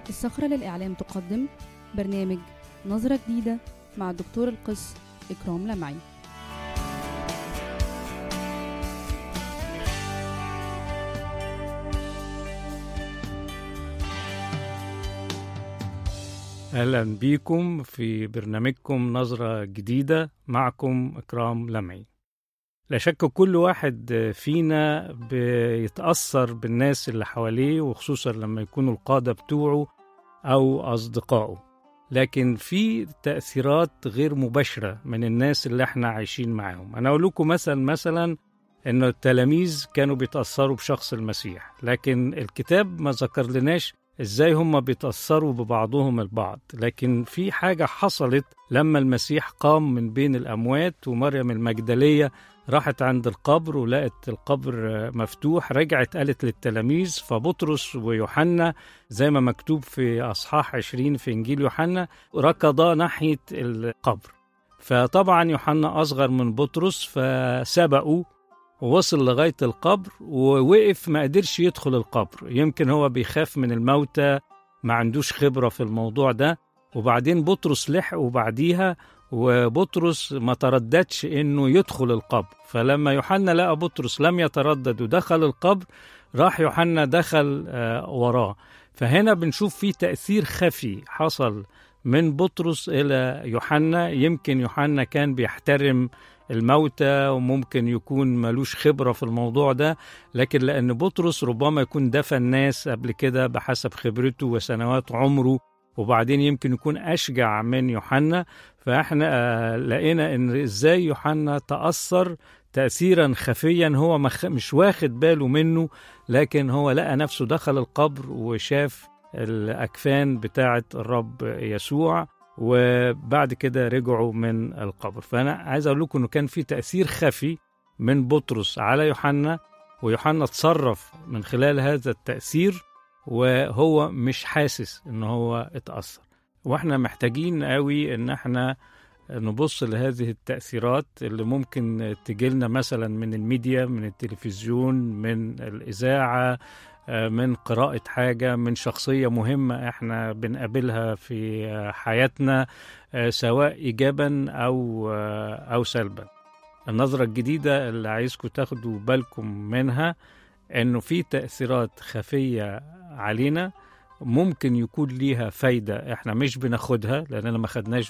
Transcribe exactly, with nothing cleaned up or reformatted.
الصخرة للإعلام تقدم برنامج نظرة جديدة مع الدكتور القس إكرام لمعي. أهلا بيكم في برنامجكم نظرة جديدة، معكم إكرام لمعي. لا شك كل واحد فينا بيتأثر بالناس اللي حواليه، وخصوصا لما يكونوا القادة بتوعه أو أصدقائه، لكن في تأثيرات غير مباشرة من الناس اللي احنا عايشين معاهم. أنا أقول لكم مثلا مثلا إن التلاميذ كانوا بيتأثروا بشخص المسيح، لكن الكتاب ما ذكر لناش إزاي هم بيتأثروا ببعضهم البعض. لكن في حاجة حصلت لما المسيح قام من بين الأموات، ومريم المجدلية راحت عند القبر ولقت القبر مفتوح، رجعت قالت للتلاميذ، فبطرس ويوحنا زي ما مكتوب في أصحاح عشرين في إنجيل يوحنا ركضا ناحية القبر. فطبعا يوحنا أصغر من بطرس فسبقوا ووصل لغاية القبر ووقف، ما قدرش يدخل القبر، يمكن هو بيخاف من الموتى، ما عندوش خبرة في الموضوع ده. وبعدين بطرس لحق وبعديها، وبطرس ما ترددش انه يدخل القبر. فلما يوحنا لقى بطرس لم يتردد ودخل القبر، راح يوحنا دخل آه وراه. فهنا بنشوف فيه تأثير خفي حصل من بطرس إلى يوحنا. يمكن يوحنا كان بيحترم الموتى وممكن يكون ملوش خبرة في الموضوع ده، لكن لأن بطرس ربما يكون دفن ناس قبل كده بحسب خبرته وسنوات عمره، وبعدين يمكن يكون أشجع من يوحنا. فإحنا آه لقينا إن إزاي يوحنا تأثر تأثيرا خفيا هو مش واخد باله منه، لكن هو لقى نفسه دخل القبر وشاف الأكفان بتاعة الرب يسوع، وبعد كده رجعوا من القبر. فأنا عايز أقول لكم أنه كان في تأثير خفي من بطرس على يوحنا، ويوحنا تصرف من خلال هذا التأثير وهو مش حاسس أنه هو اتأثر. وإحنا محتاجين قوي أن احنا نبص لهذه التأثيرات اللي ممكن تجيلنا مثلا من الميديا، من التلفزيون، من الإذاعة، من قراءة حاجة، من شخصية مهمة احنا بنقابلها في حياتنا، سواء إيجابا أو أو سلبا. النظرة الجديدة اللي عايزكم تاخدوا بالكم منها إنه في تأثيرات خفية علينا ممكن يكون ليها فايدة احنا مش بناخدها لأننا ما خدناش